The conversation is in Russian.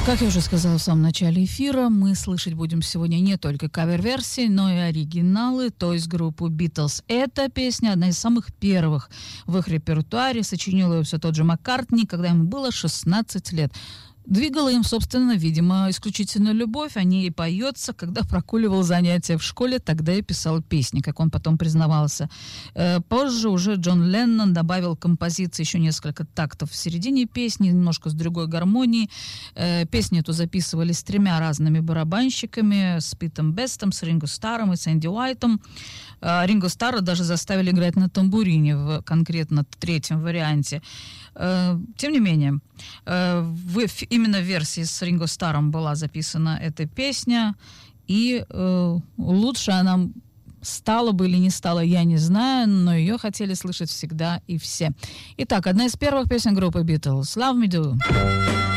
Как я уже сказала в самом начале эфира, мы слышать будем сегодня не только кавер-версии, но и оригиналы, то есть группу Beatles. Эта песня одна из самых первых в их репертуаре, сочинил ее все тот же Маккартни, когда ему было 16 лет. Двигала им, собственно, видимо, исключительно любовь. О ней поется, когда прогуливал занятия в школе, тогда и писал песни, как он потом признавался. Позже уже Джон Леннон добавил композиции еще несколько тактов в середине песни, немножко с другой гармонией. Песню эту записывали с 3 разными барабанщиками, с Питом Бестом, с Ринго Старром и Сэнди Уайтом. Ринго Старра даже заставили играть на тамбурине в конкретно 3-м варианте. Тем не менее, именно в версии с Ринго Старром была записана эта песня, и лучше она стала бы или не стала, я не знаю, но ее хотели слышать всегда и все. Итак, одна из первых песен группы Beatles «Love Me Do».